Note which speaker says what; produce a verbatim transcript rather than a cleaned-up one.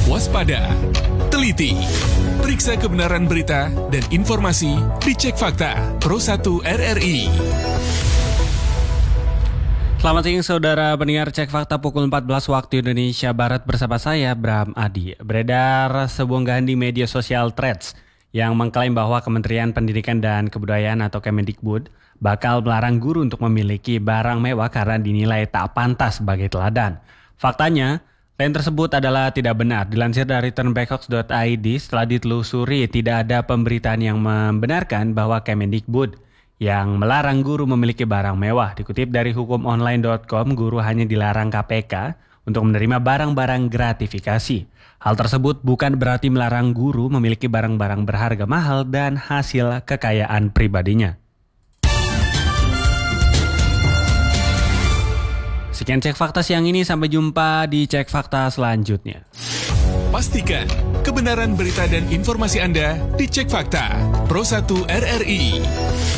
Speaker 1: waspada, teliti, periksa kebenaran berita dan informasi di Cek Fakta Pro satu R R I.
Speaker 2: Selamat siang saudara pendengar Cek Fakta pukul empat belas waktu Indonesia Barat bersama saya Bram Adi. Beredar sebuah unggahan di media sosial Threads yang mengklaim bahwa Kementerian Pendidikan dan Kebudayaan atau Kemendikbud bakal melarang guru untuk memiliki barang mewah karena dinilai tak pantas sebagai teladan. Faktanya, klaim tersebut adalah tidak benar. Dilansir dari turnbackhoax dot i d, setelah ditelusuri tidak ada pemberitaan yang membenarkan bahwa Kemendikbud yang melarang guru memiliki barang mewah. Dikutip dari hukum online dot com, guru hanya dilarang K P K untuk menerima barang-barang gratifikasi. Hal tersebut bukan berarti melarang guru memiliki barang-barang berharga mahal dan hasil kekayaan pribadinya. Sekian Cek Fakta siang ini, sampai jumpa di Cek Fakta selanjutnya.
Speaker 1: Pastikan kebenaran berita dan informasi Anda di Cek Fakta Pro satu R R I.